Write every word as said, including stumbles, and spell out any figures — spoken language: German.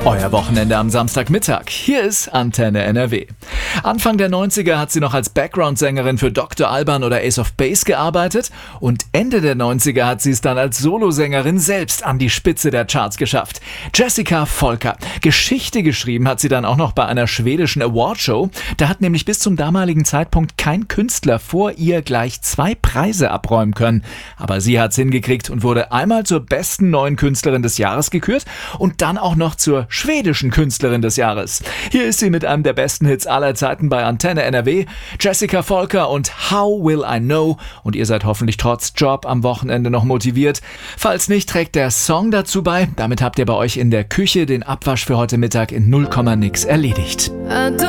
Euer Wochenende am Samstagmittag. Hier ist Antenne N R W. Anfang der neunziger hat sie noch als Background-Sängerin für Doktor Alban oder Ace of Base gearbeitet und Ende der neunziger hat sie es dann als Solosängerin selbst an die Spitze der Charts geschafft. Jessica Folker. Geschichte geschrieben hat sie dann auch noch bei einer schwedischen Awardshow. Da hat nämlich bis zum damaligen Zeitpunkt kein Künstler vor ihr gleich zwei Preise abräumen können. Aber sie hat's hingekriegt und wurde einmal zur besten neuen Künstlerin des Jahres gekürt und dann auch noch zur schwedischen Künstlerin des Jahres. Hier ist sie mit einem der besten Hits aller Zeiten bei Antenne N R W, Jessica Folker und How Will I Know? Und ihr seid hoffentlich trotz Job am Wochenende noch motiviert. Falls nicht, trägt der Song dazu bei. Damit habt ihr bei euch in der Küche den Abwasch für heute Mittag in null Komma nix erledigt.